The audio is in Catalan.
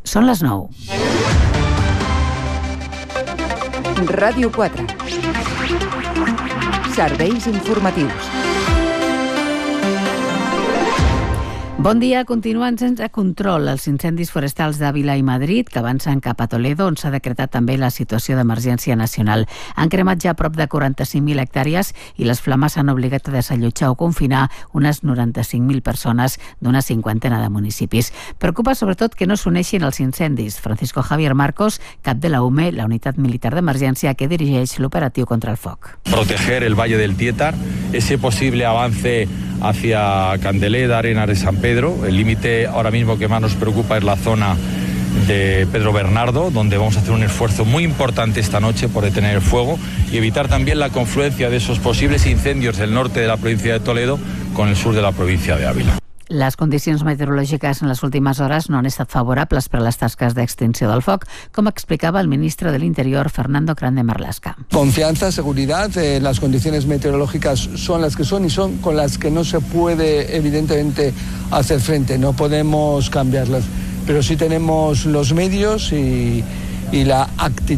Són les 9. Ràdio 4. Serveis informatius. Bon dia. Continuen sense control els incendis forestals d'Àvila i Madrid, que avancen cap a Toledo, on s'ha decretat també la situació d'emergència nacional. Han cremat ja prop de 45.000 hectàrees i les flames han obligat a desallotjar o confinar unes 95.000 persones d'una cinquantena de municipis. Preocupa sobretot que no s'uneixin els incendis. Francisco Javier Marcos, cap de la UME, la unitat militar d'emergència que dirigeix l'operatiu contra el foc. Proteger el Valle del Tietar, ese posible avance hacia Candeleda, Arenas de San Pedro. El límite ahora mismo que más nos preocupa es la zona de Pedro Bernardo, donde vamos a hacer un esfuerzo muy importante esta noche por detener el fuego y evitar también la confluencia de esos posibles incendios del norte de la provincia de Toledo con el sur de la provincia de Ávila. Les condicions meteorològiques en les últimes hores no han estat favorables per a les tasques d'extinció del foc, com explicava el ministre de l'Interior, Fernando Grande Marlaska. Confianza, seguridad, las condiciones meteorológicas son las que son y son con las que no se puede evidentemente hacer frente, no podemos cambiarlas, pero sí tenemos los medios y la actitud